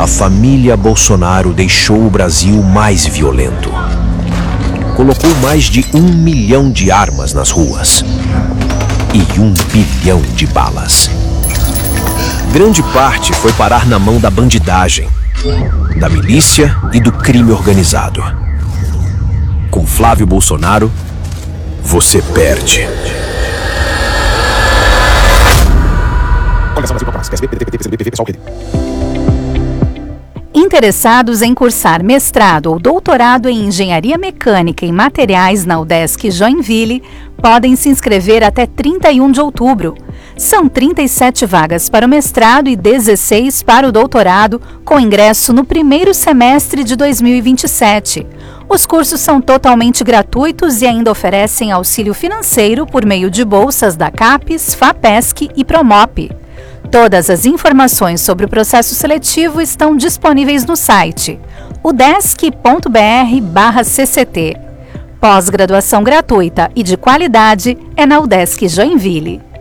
a família Bolsonaro deixou o Brasil mais violento. Colocou mais de 1 milhão de armas nas ruas e 1 bilhão de balas. Grande parte foi parar na mão da bandidagem, da milícia e do crime organizado. Com Flávio Bolsonaro, você perde. Interessados em cursar mestrado ou doutorado em Engenharia Mecânica e Materiais na UDESC Joinville, podem se inscrever até 31 de outubro. São 37 vagas para o mestrado e 16 para o doutorado, com ingresso no primeiro semestre de 2027. Os cursos são totalmente gratuitos e ainda oferecem auxílio financeiro por meio de bolsas da CAPES, FAPESC e Promop. Todas as informações sobre o processo seletivo estão disponíveis no site udesc.br/cct. Pós-graduação gratuita e de qualidade é na UDESC Joinville.